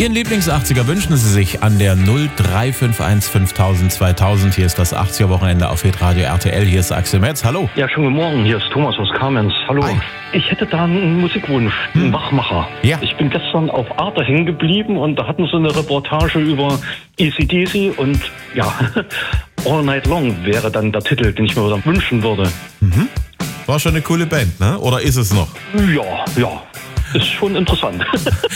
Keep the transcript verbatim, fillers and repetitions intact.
Ihren Lieblings-achtziger wünschen Sie sich an der null drei fünf eins fünftausend zweitausend. Hier ist das achtziger-Wochenende auf Hitradio R T L. Hier ist Axel Metz. Hallo. Ja, schönen guten Morgen. Hier ist Thomas aus Kamenz. Hallo. Hi. Ich hätte da einen Musikwunsch, einen Hm. Wachmacher. Ja. Ich bin gestern auf Arte hängen geblieben und da hatten sie eine Reportage über A C D C und ja, All Night Long wäre dann der Titel, den ich mir dann wünschen würde. Mhm. War schon eine coole Band, ne? Oder ist es noch? Ja, ja, ist schon interessant.